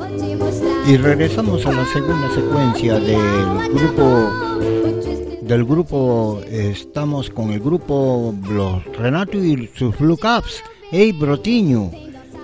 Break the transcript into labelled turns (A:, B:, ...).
A: Y regresamos a la segunda secuencia del grupo, estamos con el grupo Los Renato y sus Blue Caps. Hey Brotiño,